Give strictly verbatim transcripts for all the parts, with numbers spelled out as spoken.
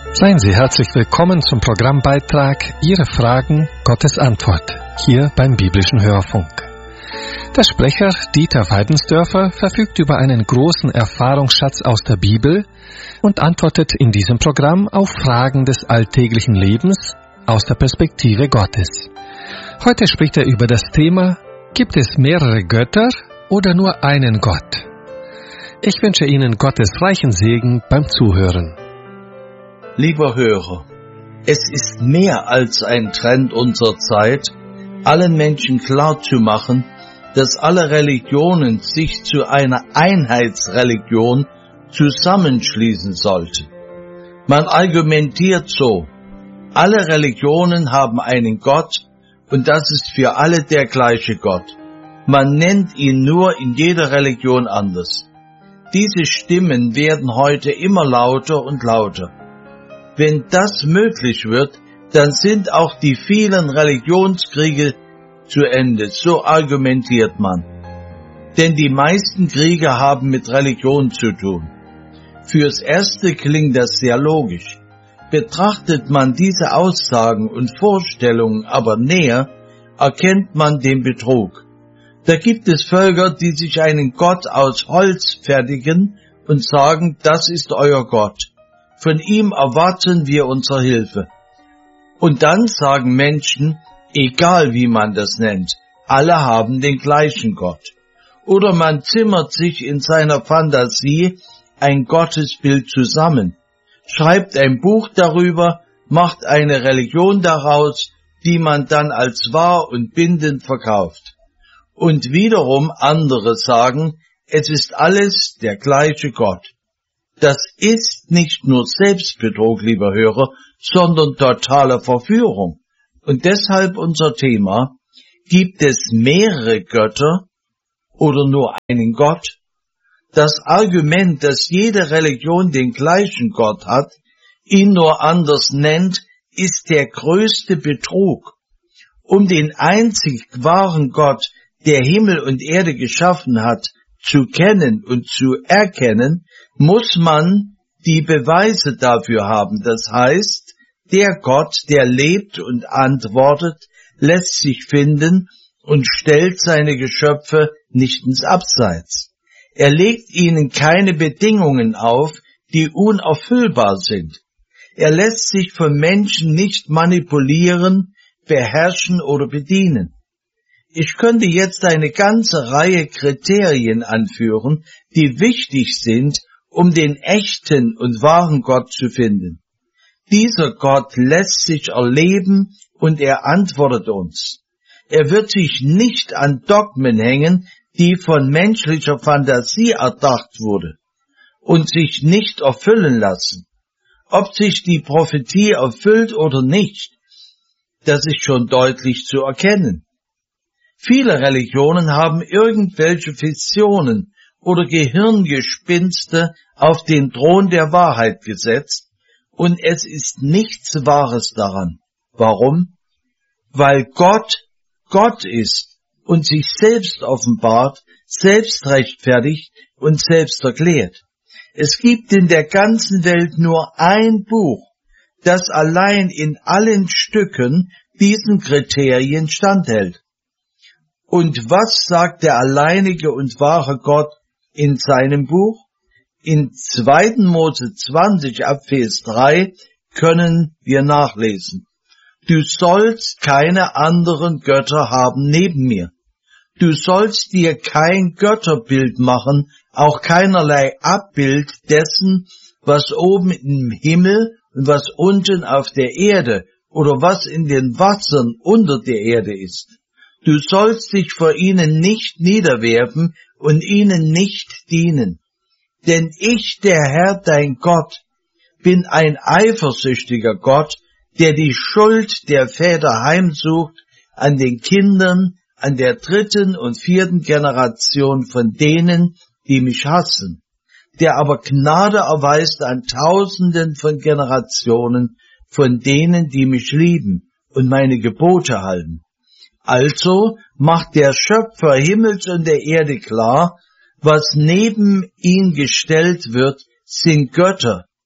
Seien Sie herzlich willkommen zum Programmbeitrag Ihre Fragen, Gottes Antwort, hier beim Biblischen Hörfunk. Der Sprecher Dieter Weidensdörfer verfügt über einen großen Erfahrungsschatz aus der Bibel und antwortet in diesem Programm auf Fragen des alltäglichen Lebens aus der Perspektive Gottes. Heute spricht er über das Thema: Gibt es mehrere Götter oder nur einen Gott? Ich wünsche Ihnen Gottes reichen Segen beim Zuhören. Lieber Hörer, es ist mehr als ein Trend unserer Zeit, allen Menschen klarzumachen, dass alle Religionen sich zu einer Einheitsreligion zusammenschließen sollten. Man argumentiert so: Alle Religionen haben einen Gott und das ist für alle der gleiche Gott. Man nennt ihn nur in jeder Religion anders. Diese Stimmen werden heute immer lauter und lauter. Wenn das möglich wird, dann sind auch die vielen Religionskriege zu Ende, so argumentiert man. Denn die meisten Kriege haben mit Religion zu tun. Fürs Erste klingt das sehr logisch. Betrachtet man diese Aussagen und Vorstellungen aber näher, erkennt man den Betrug. Da gibt es Völker, die sich einen Gott aus Holz fertigen und sagen, das ist euer Gott. Von ihm erwarten wir unsere Hilfe. Und dann sagen Menschen, egal wie man das nennt, alle haben den gleichen Gott. Oder man zimmert sich in seiner Fantasie ein Gottesbild zusammen, schreibt ein Buch darüber, macht eine Religion daraus, die man dann als wahr und bindend verkauft. Und wiederum andere sagen, es ist alles der gleiche Gott. Das ist nicht nur Selbstbetrug, lieber Hörer, sondern totale Verführung. Und deshalb unser Thema: Gibt es mehrere Götter oder nur einen Gott? Das Argument, dass jede Religion den gleichen Gott hat, ihn nur anders nennt, ist der größte Betrug. Um den einzig wahren Gott, der Himmel und Erde geschaffen hat, zu kennen und zu erkennen, muss man die Beweise dafür haben. Das heißt, der Gott, der lebt und antwortet, lässt sich finden und stellt seine Geschöpfe nicht ins Abseits. Er legt ihnen keine Bedingungen auf, die unerfüllbar sind. Er lässt sich von Menschen nicht manipulieren, beherrschen oder bedienen. Ich könnte jetzt eine ganze Reihe Kriterien anführen, die wichtig sind, um den echten und wahren Gott zu finden. Dieser Gott lässt sich erleben und er antwortet uns. Er wird sich nicht an Dogmen hängen, die von menschlicher Fantasie erdacht wurde und sich nicht erfüllen lassen. Ob sich die Prophetie erfüllt oder nicht, das ist schon deutlich zu erkennen. Viele Religionen haben irgendwelche Visionen oder Gehirngespinste auf den Thron der Wahrheit gesetzt, und es ist nichts Wahres daran. Warum? Weil Gott Gott ist und sich selbst offenbart, selbst rechtfertigt und selbst erklärt. Es gibt in der ganzen Welt nur ein Buch, das allein in allen Stücken diesen Kriterien standhält. Und was sagt der alleinige und wahre Gott in seinem Buch? In zweiten Mose zwanzig ab Vers drei können wir nachlesen: Du sollst keine anderen Götter haben neben mir. Du sollst dir kein Götterbild machen, auch keinerlei Abbild dessen, was oben im Himmel und was unten auf der Erde oder was in den Wassern unter der Erde ist. Du sollst dich vor ihnen nicht niederwerfen und ihnen nicht dienen. Denn ich, der Herr, dein Gott, bin ein eifersüchtiger Gott, der die Schuld der Väter heimsucht an den Kindern, an der dritten und vierten Generation von denen, die mich hassen, der aber Gnade erweist an Tausenden von Generationen von denen, die mich lieben und meine Gebote halten. Also macht der Schöpfer Himmels und der Erde klar, was neben ihn gestellt wird, sind Götter,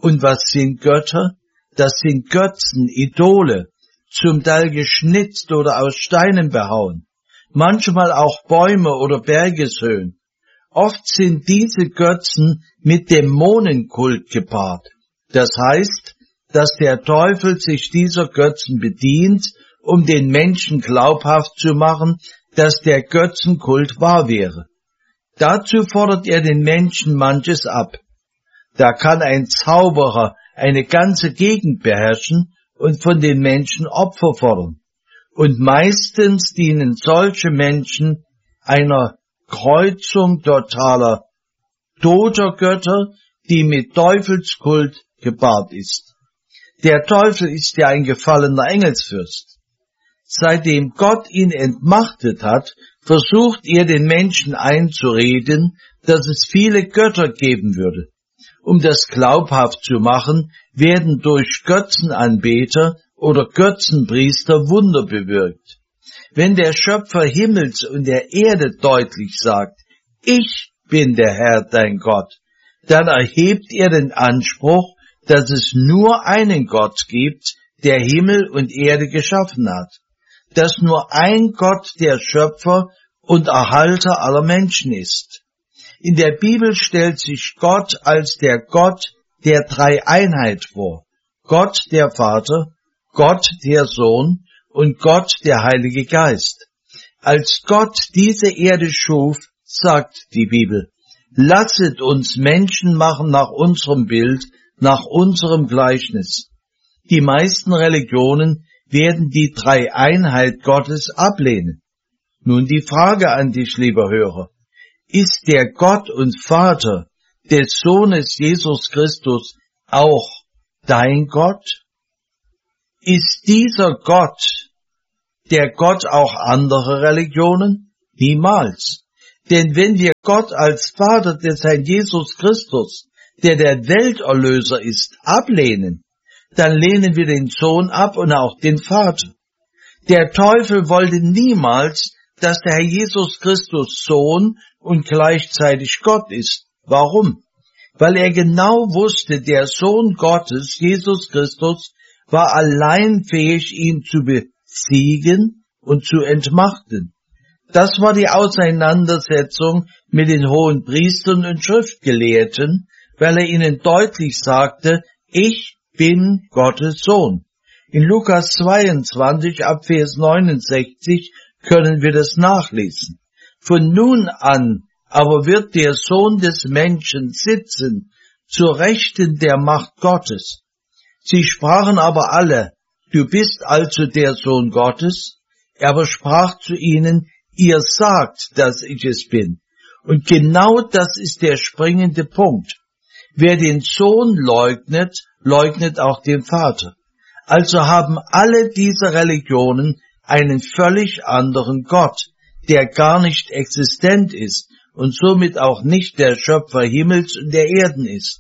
Und was sind Götter? Das sind Götzen, Idole, zum Teil geschnitzt oder aus Steinen behauen, manchmal auch Bäume oder Bergeshöhen. Oft sind diese Götzen mit Dämonenkult gepaart. Das heißt, dass der Teufel sich dieser Götzen bedient, um den Menschen glaubhaft zu machen, dass der Götzenkult wahr wäre. Dazu fordert er den Menschen manches ab. Da kann ein Zauberer eine ganze Gegend beherrschen und von den Menschen Opfer fordern. Und meistens dienen solche Menschen einer Kreuzung totaler toter Götter, die mit Teufelskult gepaart ist. Der Teufel ist ja ein gefallener Engelsfürst. Seitdem Gott ihn entmachtet hat, versucht er den Menschen einzureden, dass es viele Götter geben würde. Um das glaubhaft zu machen, werden durch Götzenanbeter oder Götzenpriester Wunder bewirkt. Wenn der Schöpfer Himmels und der Erde deutlich sagt, ich bin der Herr, dein Gott, dann erhebt er den Anspruch, dass es nur einen Gott gibt, der Himmel und Erde geschaffen hat, dass nur ein Gott der Schöpfer und Erhalter aller Menschen ist. In der Bibel stellt sich Gott als der Gott der Dreieinheit vor, Gott der Vater, Gott der Sohn und Gott der Heilige Geist. Als Gott diese Erde schuf, sagt die Bibel, lasset uns Menschen machen nach unserem Bild, nach unserem Gleichnis. Die meisten Religionen werden die Dreieinheit Gottes ablehnen. Nun die Frage an dich, lieber Hörer. Ist der Gott und Vater des Sohnes Jesus Christus auch dein Gott? Ist dieser Gott der Gott auch anderer Religionen? Niemals. Denn wenn wir Gott als Vater des Herrn Jesus Christus, der der Welterlöser ist, ablehnen, dann lehnen wir den Sohn ab und auch den Vater. Der Teufel wollte niemals, dass der Herr Jesus Christus Sohn und gleichzeitig Gott ist. Warum? Weil er genau wusste, der Sohn Gottes, Jesus Christus, war allein fähig, ihn zu besiegen und zu entmachten. Das war die Auseinandersetzung mit den hohen Priestern und Schriftgelehrten, weil er ihnen deutlich sagte, ich bin Gottes Sohn. In Lukas zweiundzwanzig, ab Vers neunundsechzig, können wir das nachlesen. Von nun an aber wird der Sohn des Menschen sitzen, zur Rechten der Macht Gottes. Sie sprachen aber alle, du bist also der Sohn Gottes. Er aber sprach zu ihnen, ihr sagt, dass ich es bin. Und genau das ist der springende Punkt. Wer den Sohn leugnet, leugnet auch den Vater. Also haben alle diese Religionen einen völlig anderen Gott, der gar nicht existent ist und somit auch nicht der Schöpfer Himmels und der Erden ist.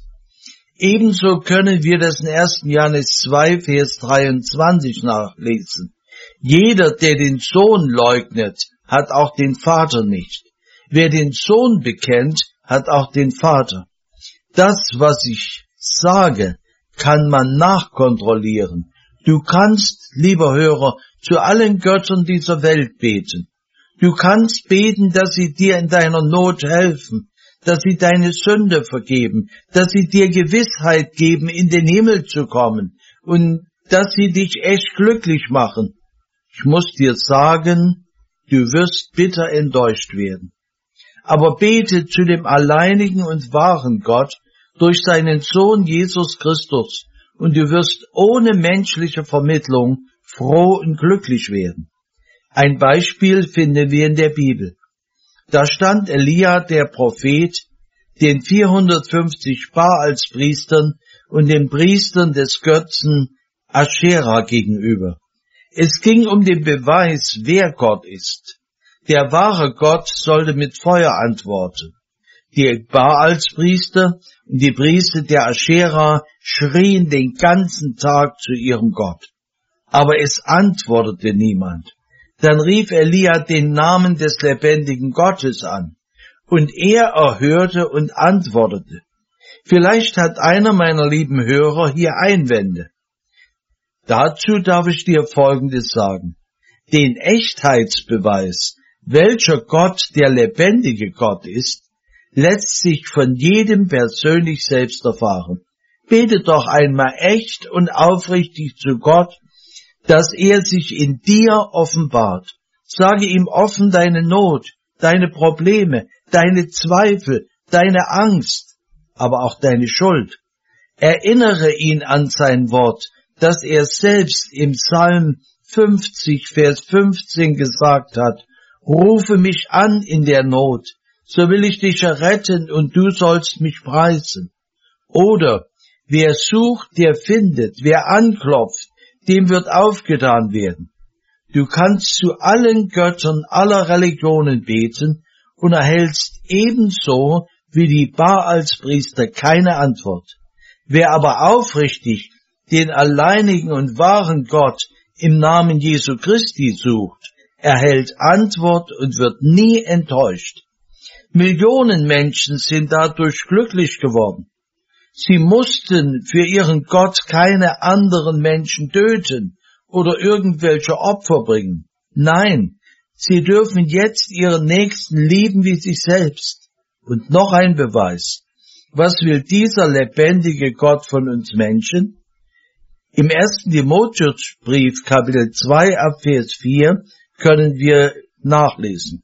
Ebenso können wir das in ersten Johannes zwei, Vers dreiundzwanzig nachlesen. Jeder, der den Sohn leugnet, hat auch den Vater nicht. Wer den Sohn bekennt, hat auch den Vater. Das, was ich sage, kann man nachkontrollieren. Du kannst, lieber Hörer, zu allen Göttern dieser Welt beten. Du kannst beten, dass sie dir in deiner Not helfen, dass sie deine Sünde vergeben, dass sie dir Gewissheit geben, in den Himmel zu kommen und dass sie dich echt glücklich machen. Ich muss dir sagen, du wirst bitter enttäuscht werden. Aber bete zu dem alleinigen und wahren Gott durch seinen Sohn Jesus Christus und du wirst ohne menschliche Vermittlung froh und glücklich werden. Ein Beispiel finden wir in der Bibel. Da stand Elia, der Prophet, den vierhundertfünfzig Baalspriestern und den Priestern des Götzen Aschera gegenüber. Es ging um den Beweis, wer Gott ist. Der wahre Gott sollte mit Feuer antworten. Die Baalspriester und die Priester der Aschera schrien den ganzen Tag zu ihrem Gott. Aber es antwortete niemand. Dann rief Elia den Namen des lebendigen Gottes an. Und er erhörte und antwortete. Vielleicht hat einer meiner lieben Hörer hier Einwände. Dazu darf ich dir Folgendes sagen. Den Echtheitsbeweis, welcher Gott der lebendige Gott ist, lässt sich von jedem persönlich selbst erfahren. Bete doch einmal echt und aufrichtig zu Gott, dass er sich in dir offenbart. Sage ihm offen deine Not, deine Probleme, deine Zweifel, deine Angst, aber auch deine Schuld. Erinnere ihn an sein Wort, dass er selbst im Psalm fünfzig, Vers fünfzehn gesagt hat, rufe mich an in der Not, so will ich dich erretten und du sollst mich preisen. Oder, wer sucht, der findet, wer anklopft, dem wird aufgetan werden. Du kannst zu allen Göttern aller Religionen beten und erhältst ebenso wie die Baalspriester keine Antwort. Wer aber aufrichtig den alleinigen und wahren Gott im Namen Jesu Christi sucht, erhält Antwort und wird nie enttäuscht. Millionen Menschen sind dadurch glücklich geworden. Sie mussten für ihren Gott keine anderen Menschen töten oder irgendwelche Opfer bringen. Nein, sie dürfen jetzt ihren Nächsten lieben wie sich selbst. Und noch ein Beweis. Was will dieser lebendige Gott von uns Menschen? Im ersten Timotheusbrief, Kapitel zwei, ab Vers vier, können wir nachlesen.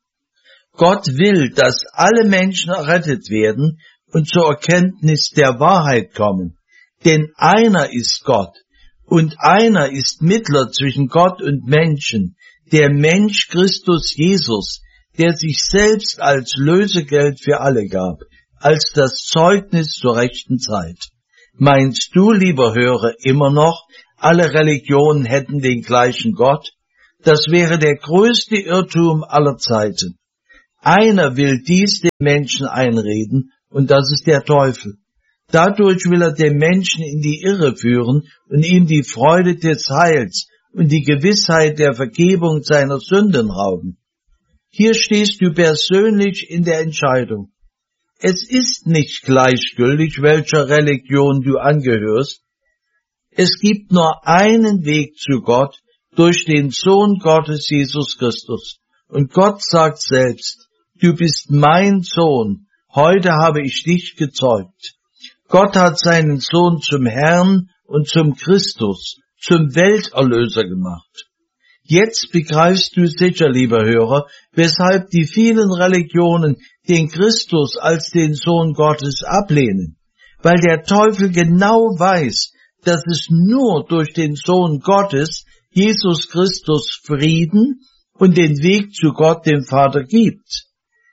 Gott will, dass alle Menschen errettet werden und zur Erkenntnis der Wahrheit kommen. Denn einer ist Gott und einer ist Mittler zwischen Gott und Menschen, der Mensch Christus Jesus, der sich selbst als Lösegeld für alle gab, als das Zeugnis zur rechten Zeit. Meinst du, lieber Hörer, immer noch, alle Religionen hätten den gleichen Gott? Das wäre der größte Irrtum aller Zeiten. Einer will dies den Menschen einreden, und das ist der Teufel. Dadurch will er den Menschen in die Irre führen und ihm die Freude des Heils und die Gewissheit der Vergebung seiner Sünden rauben. Hier stehst du persönlich in der Entscheidung. Es ist nicht gleichgültig, welcher Religion du angehörst. Es gibt nur einen Weg zu Gott, durch den Sohn Gottes, Jesus Christus. Und Gott sagt selbst, du bist mein Sohn, heute habe ich dich gezeugt. Gott hat seinen Sohn zum Herrn und zum Christus, zum Welterlöser gemacht. Jetzt begreifst du sicher, lieber Hörer, weshalb die vielen Religionen den Christus als den Sohn Gottes ablehnen, weil der Teufel genau weiß, dass es nur durch den Sohn Gottes, Jesus Christus, Frieden und den Weg zu Gott, dem Vater, gibt.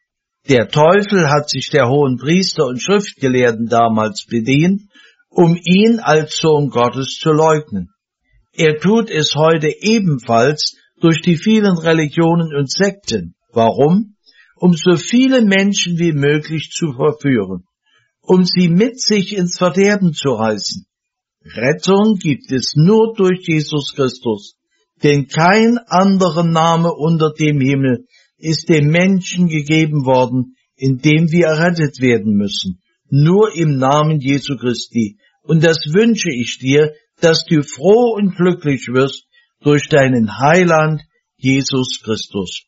Der Teufel hat sich der hohen Priester und Schriftgelehrten damals bedient, um ihn als Sohn Gottes zu leugnen. Er tut es heute ebenfalls durch die vielen Religionen und Sekten. Warum? Um so viele Menschen wie möglich zu verführen, um sie mit sich ins Verderben zu reißen. Rettung gibt es nur durch Jesus Christus, denn kein anderer Name unter dem Himmel ist dem Menschen gegeben worden, in dem wir errettet werden müssen, nur im Namen Jesu Christi. Und das wünsche ich dir, dass du froh und glücklich wirst durch deinen Heiland, Jesus Christus.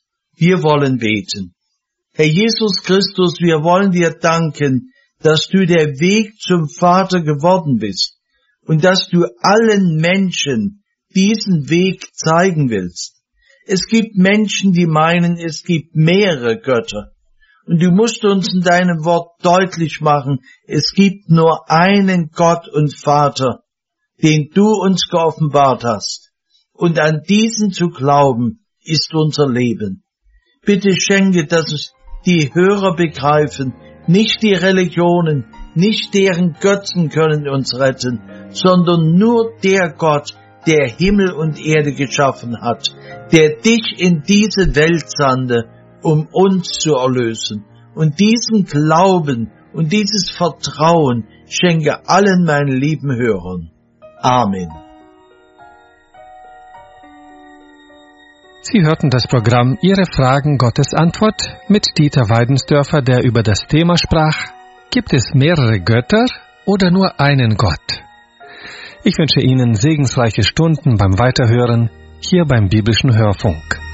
Wir wollen beten. Herr Jesus Christus, wir wollen dir danken, dass du der Weg zum Vater geworden bist und dass du allen Menschen diesen Weg zeigen willst. Es gibt Menschen, die meinen, es gibt mehrere Götter. Und du musst uns in deinem Wort deutlich machen, es gibt nur einen Gott und Vater, den du uns geoffenbart hast. Und an diesen zu glauben, ist unser Leben. Bitte schenke, dass es die Hörer begreifen, nicht die Religionen, nicht deren Götzen können uns retten, sondern nur der Gott, der Himmel und Erde geschaffen hat, der dich in diese Welt sandte, um uns zu erlösen. Und diesen Glauben und dieses Vertrauen schenke allen meinen lieben Hörern. Amen. Sie hörten das Programm Ihre Fragen, Gottes Antwort mit Dieter Weidensdörfer, der über das Thema sprach: Gibt es mehrere Götter oder nur einen Gott? Ich wünsche Ihnen segensreiche Stunden beim Weiterhören hier beim Biblischen Hörfunk.